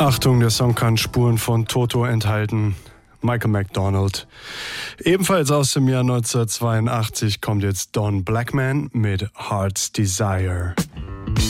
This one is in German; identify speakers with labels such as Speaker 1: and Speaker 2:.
Speaker 1: Achtung, der Song kann Spuren von Toto enthalten. Michael McDonald. Ebenfalls aus dem Jahr 1982 kommt jetzt Don Blackman mit Heart's Desire.